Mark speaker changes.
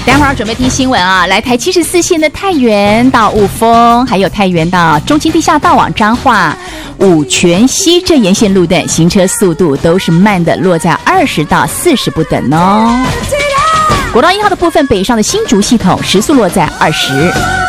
Speaker 1: 待会儿准备听新闻啊，来台74线的太原到雾峰，还有太原到中清地下道往彰化、五权西这沿线路段行车速度都是慢的，落在20到40不等哦。国道1号的部分北上的新竹系统时速落在20。